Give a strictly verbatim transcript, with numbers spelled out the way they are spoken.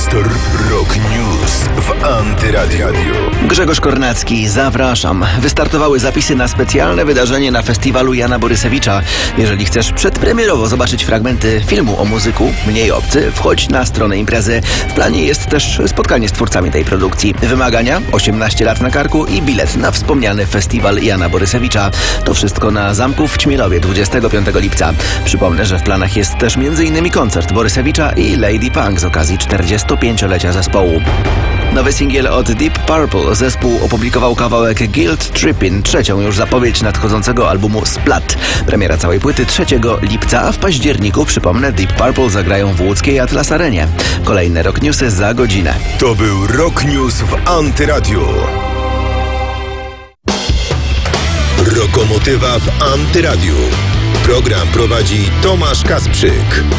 Majster Rock News w Antyradiu. Grzegorz Kornacki, zapraszam. Wystartowały zapisy na specjalne wydarzenie na festiwalu Jana Borysewicza. Jeżeli chcesz przedpremierowo zobaczyć fragmenty filmu o muzyku Mniej obcy, wchodź na stronę imprezy. W planie jest też spotkanie z twórcami tej produkcji. Wymagania: osiemnaście lat na karku i bilet na wspomniany festiwal Jana Borysewicza. To wszystko na Zamku w Ćmielowie dwudziestego piątego lipca. Przypomnę, że w planach jest też między innymi koncert Borysewicza i Lady Punk z okazji czterdziestopięciolecia zespołu. Nowy singiel od Deep Purple. Zespół opublikował kawałek Guilt Trippin', trzecią już zapowiedź nadchodzącego albumu Splat. Premiera całej płyty trzeciego lipca, a w październiku, przypomnę, Deep Purple zagrają w łódzkiej Atlas Arenie. Kolejne Rock Newsy za godzinę. To był Rock News w Antyradiu. Rokomotywa w Antyradiu. Program prowadzi Tomasz Kasprzyk.